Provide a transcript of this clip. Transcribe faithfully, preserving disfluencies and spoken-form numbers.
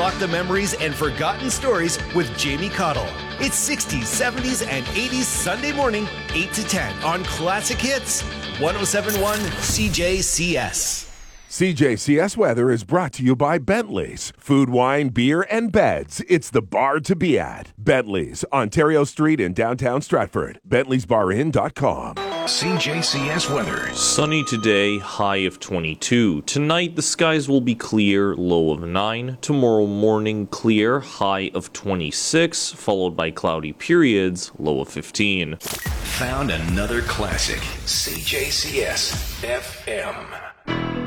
unlock the memories and forgotten stories with Jamie Cottle. It's sixties, seventies, and eighties Sunday morning, eight to ten on Classic Hits, one oh seven point one C J C S. C J C S weather is brought to you by Bentley's. Food, wine, beer, and beds. It's the bar to be at. Bentley's, Ontario Street in downtown Stratford. Bentley's Bar Inn dot com. C J C S weather. Sunny today, high of twenty-two. Tonight, the skies will be clear, low of nine. Tomorrow morning, clear, high of twenty-six, followed by cloudy periods, low of fifteen. Found another classic. C J C S F M.